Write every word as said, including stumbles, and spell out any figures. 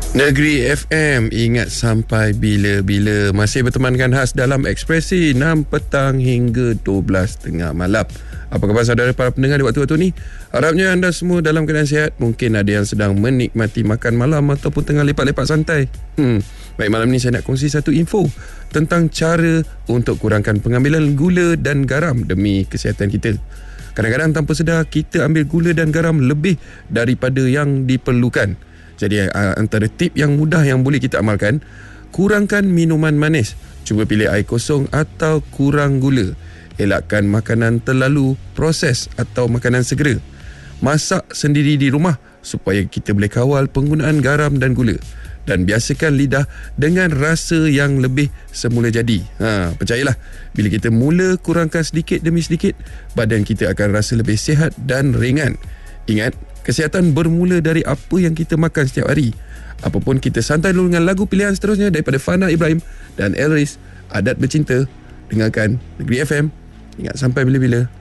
Negeri F M, ingat sampai bila-bila. Masih bertemankan khas dalam Ekspresi enam petang hingga dua belas tengah malam. Apa khabar saudara para pendengar di waktu-waktu ni? Harapnya anda semua dalam keadaan sihat. Mungkin ada yang sedang menikmati makan malam ataupun tengah lepak-lepak santai. Hmm, baik, malam ni saya nak kongsi satu info tentang cara untuk kurangkan pengambilan gula dan garam demi kesihatan kita. Kadang-kadang tanpa sedar kita ambil gula dan garam lebih daripada yang diperlukan. Jadi antara tip yang mudah yang boleh kita amalkan, kurangkan minuman manis, cuba pilih air kosong atau kurang gula. Elakkan makanan terlalu proses atau makanan segera. Masak sendiri di rumah supaya kita boleh kawal penggunaan garam dan gula. Dan biasakan lidah dengan rasa yang lebih semula jadi. Ha, percayalah, bila kita mula kurangkan sedikit demi sedikit, badan kita akan rasa lebih sihat dan ringan. Ingat, kesihatan bermula dari apa yang kita makan setiap hari. Apapun, kita santai dulu dengan lagu pilihan seterusnya daripada Fana Ibrahim dan Elris, Adat Bercinta. Dengarkan Negeri F M. Ingat sampai bila-bila.